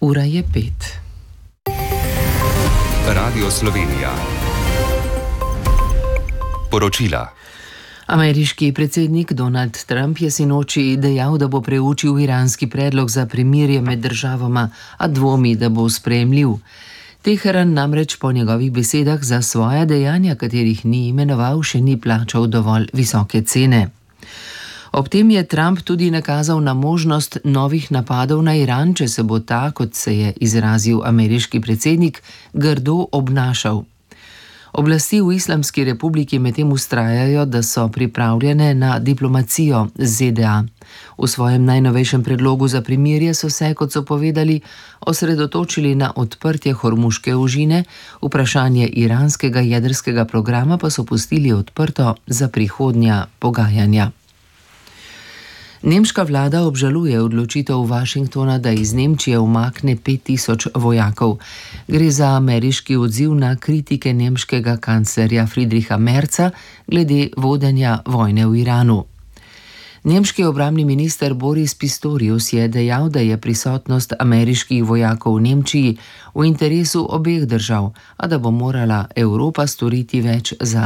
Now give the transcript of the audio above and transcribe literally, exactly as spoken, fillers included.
Ura je pet. Radio Slovenija. Poročila. Ameriški predsednik Donald Trump je sinoči dejal, da bo preučil iranski predlog za premirje med državama, a dvomi, da bo sprejemljiv. Teheran namreč po njegovih besedah za svoja dejanja, katerih ni imenoval, še ni plačal dovolj visoke cene. Ob tem je Trump tudi nakazal na možnost novih napadov na Iran, če se bo ta, kot se je izrazil ameriški predsednik, grdo obnašal. Oblasti v Islamski republiki medtem vztrajajo, da so pripravljene na diplomacijo z Z D A. V svojem najnovejšem predlogu za premirje so se, kot so povedali, osredotočili na odprtje Hormuške ožine, vprašanje iranskega jedrskega programa pa so pustili odprto za prihodnja pogajanja. Nemška vlada obžaluje odločitev Washingtona, da iz Nemčije umakne pet tisoč vojakov. Gre za ameriški odziv na kritike nemškega kanclerja Friedricha Merza glede vodenja vojne v Iranu. Nemški obrambni minister Boris Pistorius je dejal, da je prisotnost ameriških vojakov v Nemčiji v interesu obeh držav, a da bo morala Evropa storiti več za